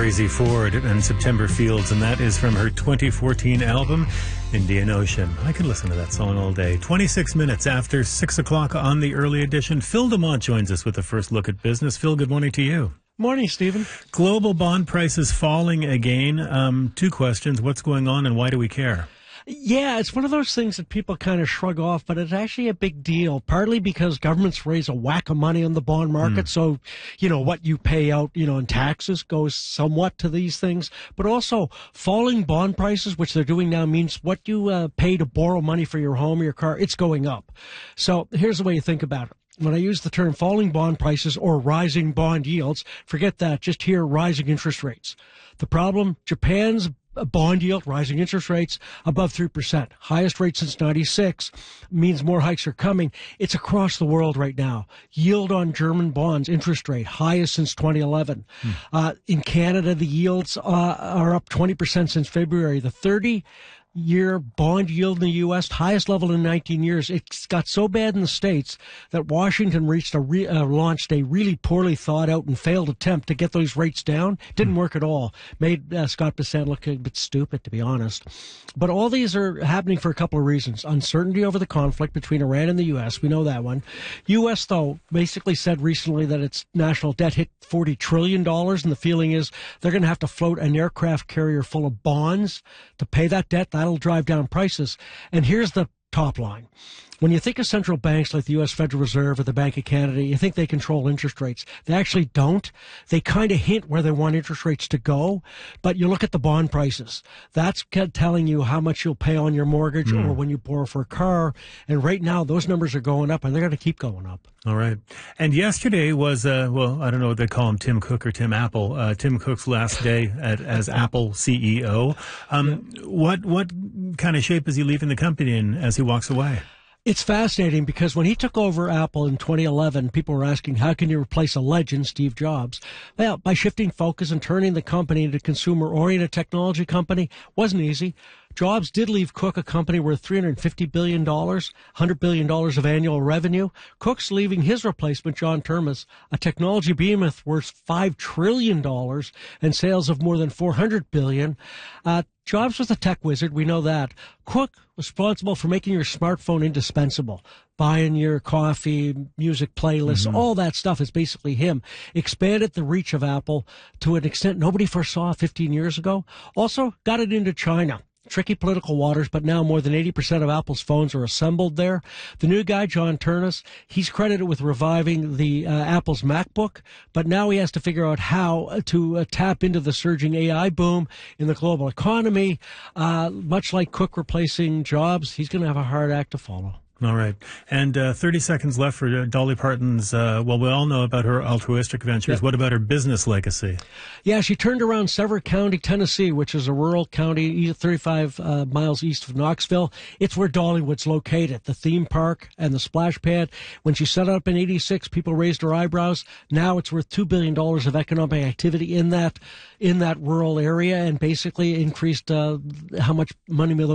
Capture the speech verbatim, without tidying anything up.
Crazy Ford and September Fields, and that is from her twenty fourteen album, Indian Ocean. I could listen to that song all day. twenty-six minutes after six o'clock on the early edition. Phil DeMont joins us with the first look at business. Phil, good morning to you. Morning, Stephen. Global bond prices falling again. Um, two questions. What's going on and why do we care? Yeah, it's one of those things that people kind of shrug off, but it's actually a big deal, partly because governments raise a whack of money on the bond market. Mm. So, you know, what you pay out, you know, in taxes goes somewhat to these things. But also falling bond prices, which they're doing now, means what you uh, pay to borrow money for your home or your car, it's going up. So here's the way you think about it. When I use the term falling bond prices or rising bond yields, forget that. Just hear rising interest rates. The problem, Japan's bond yield, rising interest rates, above three percent. Highest rate since ninety-six, means more hikes are coming. It's across the world right now. Yield on German bonds, interest rate, highest since twenty eleven. Hmm. Uh, in Canada, the yields uh, are up twenty percent since February. The thirty year bond yield in the U S, highest level in nineteen years. It's got so bad in the States that Washington reached a re, uh, launched a really poorly thought out and failed attempt to get those rates down. Didn't work at all. Made uh, Scott Bessent look a bit stupid, to be honest. But all these are happening for a couple of reasons. Uncertainty over the conflict between Iran and the U S. We know that one. U S, though, basically said recently that its national debt hit forty trillion dollars, and the feeling is they're going to have to float an aircraft carrier full of bonds to pay that debt. That'll drive down prices. And here's the top line. When you think of central banks like the U S Federal Reserve or the Bank of Canada, you think they control interest rates. They actually don't. They kind of hint where they want interest rates to go, but you look at the bond prices. That's telling you how much you'll pay on your mortgage mm. or when you borrow for a car. And right now, those numbers are going up, and they're going to keep going up. All right. And yesterday was, uh, well, I don't know what they call him, Tim Cook or Tim Apple. Uh, Tim Cook's last day at, as Apple C E O. Um, yeah. What what kind of shape is he leaving the company in as he walks away? It's fascinating because when he took over Apple in twenty eleven, people were asking, how can you replace a legend, Steve Jobs? Well, by shifting focus and turning the company into a consumer-oriented technology company wasn't easy. Jobs did leave Cook a company worth three hundred fifty billion dollars, one hundred billion dollars of annual revenue. Cook's leaving his replacement, John Termes, a technology behemoth worth five trillion dollars and sales of more than four hundred billion dollars. Uh, Jobs was a tech wizard, we know that. Cook was responsible for making your smartphone indispensable. Buying your coffee, music playlists, mm-hmm. all that stuff is basically him. Expanded the reach of Apple to an extent nobody foresaw fifteen years ago. Also got it into China. Tricky political waters, but now more than eighty percent of Apple's phones are assembled there. The new guy, John Termes, he's credited with reviving the uh, Apple's MacBook, but now he has to figure out how to uh, tap into the surging A I boom in the global economy. Uh, much like Cook replacing Jobs, he's going to have a hard act to follow. All right. And uh, thirty seconds left for Dolly Parton's, uh, well, we all know about her altruistic ventures. Yep. What about her business legacy? Yeah, she turned around Sevier County, Tennessee, which is a rural county thirty-five uh, miles east of Knoxville. It's where Dollywood's located, the theme park and the splash pad. When she set it up in eighty-six, people raised their eyebrows. Now it's worth two billion dollars of economic activity in that in that rural area and basically increased uh, how much money